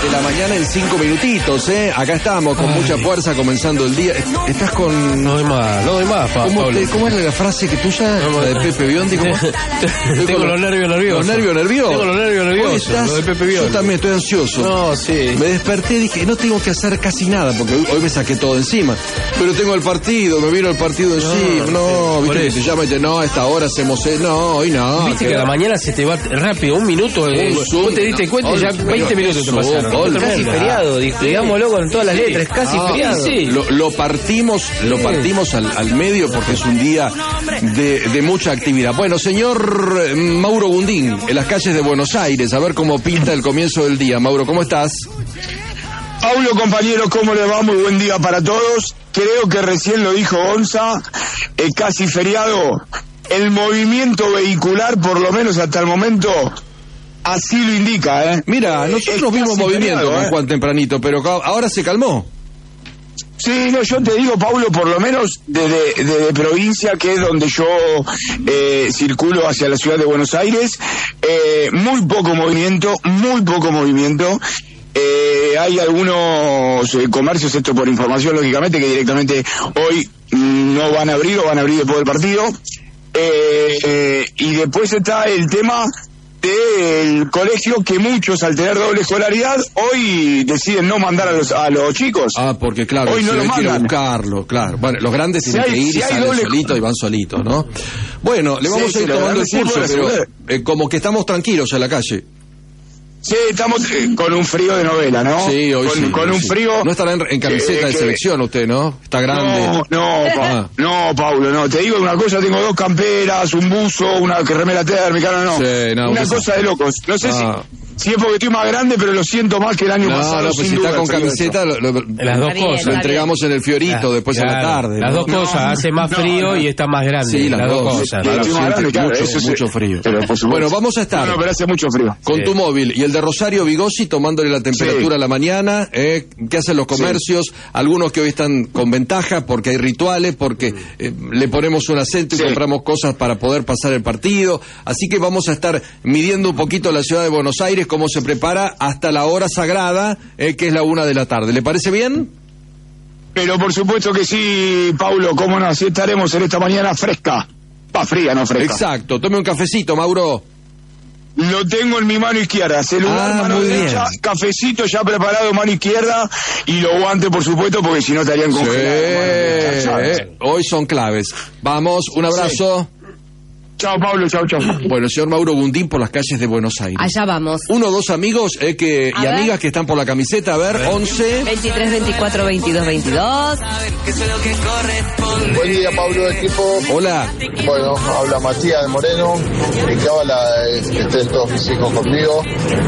de la mañana en 5 minutitos, ¿eh? Acá estamos con mucha fuerza comenzando el día. ¿Estás con...? No doy más, ¿Cómo es la frase que tuya? La de Pepe Biondi. Tengo los nervios nerviosos. ¿Los nervios nerviosos? Tengo los nervios nerviosos, lo de Pepe Biondi. Yo también estoy ansioso. No, sí. Me desperté y dije, no tengo que hacer casi nada, porque hoy me saqué todo encima. Pero tengo el partido, me vino el partido encima. No, viste que te llama y te no, a esta hora hacemos... No, hoy no. Viste que a la mañana se te va rápido, un minuto. Vos te diste cuenta y ya 20 minutos te pasaron. Casi feriado, digámoslo con todas las letras, casi feriado. Sí. Lo partimos al medio porque es un día de mucha actividad. Bueno, señor Mauro Gundín, en las calles de Buenos Aires, a ver cómo pinta el comienzo del día. Mauro, ¿cómo estás? Paulo, compañeros, ¿cómo les va? Muy buen día para todos. Creo que recién lo dijo Gonza, casi feriado. El movimiento vehicular, por lo menos hasta el momento, así lo indica, ¿eh? Mira, nosotros vimos movimiento con Juan tempranito, pero ahora se calmó. Sí, no, yo te digo, Paulo, por lo menos desde provincia, que es donde yo circulo hacia la ciudad de Buenos Aires, muy poco movimiento. Hay algunos comercios, esto por información, lógicamente, que directamente hoy no van a abrir o van a abrir después del partido. Y después está el tema del colegio, que muchos, al tener doble escolaridad, hoy deciden no mandar a los chicos. Ah, porque claro, hoy no lo mandan. Quieren buscarlo, claro. Bueno, los grandes tienen que ir y salen solitos y van solitos, ¿no? Bueno, le vamos a ir tomando el pulso, pero como que estamos tranquilos en la calle. Sí, estamos con un frío de novela, ¿no? Sí, hoy con un frío... No estará en camiseta de selección usted, ¿no? Está grande. No, Paulo, no. Te digo una cosa, tengo 2 camperas, un buzo, una remera térmica, no. Sí, una cosa de locos. No sé si es porque estoy más grande, pero lo siento más que el año pasado. No, pues si está con camiseta, las dos cosas. Lo entregamos en el Fiorito después a la tarde. Las dos cosas, hace más frío y está más grande. Sí, las dos cosas. Mucho frío. Bueno, vamos a estar. No, pero hace mucho frío. Con tu móvil y el de Rosario Vigosi tomándole la temperatura a la mañana. ¿Qué hacen los comercios? Algunos que hoy están con ventaja porque hay rituales, porque le ponemos un acento y compramos cosas para poder pasar el partido. Así que vamos a estar midiendo un poquito la ciudad de Buenos Aires, cómo se prepara hasta la hora sagrada, que es la 1 de la tarde. ¿Le parece bien? Pero por supuesto que sí, Paulo, cómo no, así estaremos en esta mañana fresca. Fría, no fresca. Exacto, tome un cafecito, Mauro. Lo tengo en mi mano izquierda, celular, mano derecha, cafecito ya preparado, mano izquierda, y los guantes, por supuesto, porque si no estarían congelados. Hoy son claves. Vamos, un abrazo. Chao, Pablo, chao. Bueno, el señor Mauro Gundín por las calles de Buenos Aires. Allá vamos. 1 o 2 amigos y amigas que están por la camiseta. A ver, 11... 23, 24, 22, 22. Buen día, Pablo, equipo. Hola. Bueno, habla Matías de Moreno. Mi cábala es que estén todos mis hijos conmigo.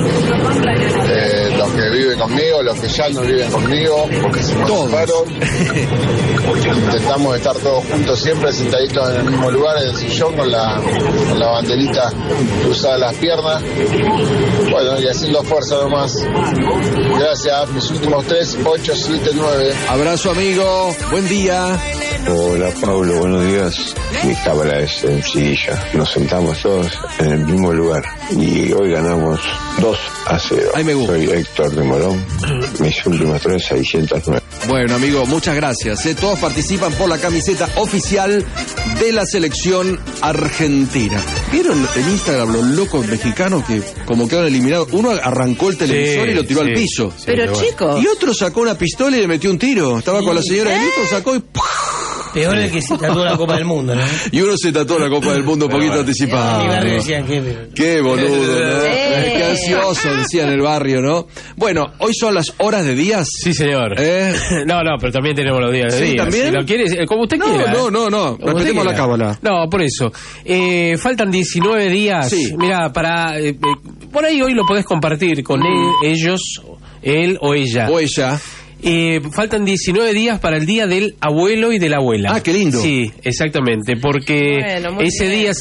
Los que viven conmigo, los que ya no viven conmigo, porque se nos separaron. Intentamos estar todos juntos siempre, sentaditos en el mismo lugar, en el sillón, con la banderita cruzada las piernas. Bueno, y haciendo fuerza nomás. Gracias. Mis últimos 3, 8, 7, 9. Abrazo, amigo. Buen día. Hola, Pablo, buenos días. Mi cámara es sencilla. Nos sentamos todos en el mismo lugar y hoy ganamos 2-0. Ahí me gusta. Soy Héctor de Morón. Mis últimos 3, 609. Bueno, amigo, muchas gracias. Todos participan por la camiseta oficial de la selección argentina. ¿Vieron en Instagram los locos mexicanos que como quedaron eliminados? Uno arrancó el televisor y lo tiró al piso. Pero chicos. Y otro sacó una pistola y le metió un tiro. Estaba con la señora y otro sacó y... Peor el que se tatuó la Copa del Mundo, ¿no? Y uno se tatuó la Copa del Mundo un poquito anticipado. En mi barrio decían qué boludo, ¿no? Qué ansioso, decía en el barrio, ¿no? Bueno, hoy son las horas de días. Sí, señor. No, pero también tenemos los días de días. ¿También? Si lo quieres, como usted quiera. No. Respetemos la cábala. No, por eso. Faltan 19 días. Sí. Mira, por ahí hoy lo podés compartir con ellos, él o ella. O ella. Faltan 19 días para el día del abuelo y de la abuela. Ah, qué lindo. Sí, exactamente, porque ese día